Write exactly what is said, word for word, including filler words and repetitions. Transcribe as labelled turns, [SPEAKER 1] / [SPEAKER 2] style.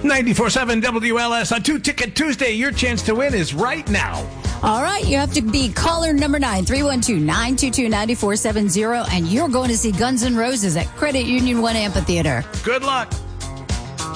[SPEAKER 1] ninety-four seven W L S on Two Ticket Tuesday. Your chance to win is right now.
[SPEAKER 2] All right, you have to be caller number nine, three one two, nine two two, nine four seven zero, and you're going to see Guns N' Roses at Credit Union One Amphitheater.
[SPEAKER 1] Good luck.